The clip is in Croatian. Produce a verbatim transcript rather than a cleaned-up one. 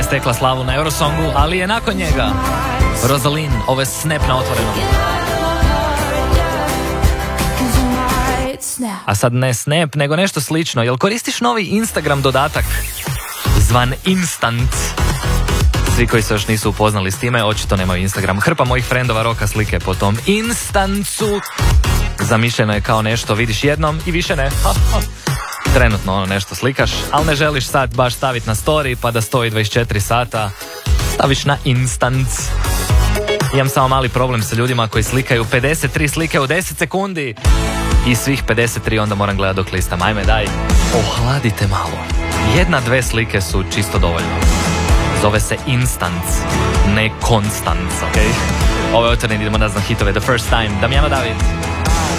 stekla slavu na Eurosongu, ali je nakon njega Rosalind, ovo je Snap na otvorenom. A sad ne Snap, nego nešto slično. Jel koristiš novi Instagram dodatak zvan Instant? Svi koji se još nisu upoznali s time, očito nemaju Instagram. Hrpa mojih frendova roka slike po tom Instancu. Zamišljeno je kao nešto vidiš jednom i više ne. Ha, ha. Trenutno ono nešto slikaš, ali ne želiš sad baš staviti na story pa da stoji dvadeset četiri sata. Staviš na Instance. Imam samo mali problem sa ljudima koji slikaju pedeset tri slike u deset sekundi i svih pedeset tri onda moram gledati dok listam. Ajme daj, ohladite malo. Jedna, dve slike su čisto dovoljno. Zove se Instance, ne Constance, ok? Ove otvorene idemo nazvan hitove The First Time. Damjana David.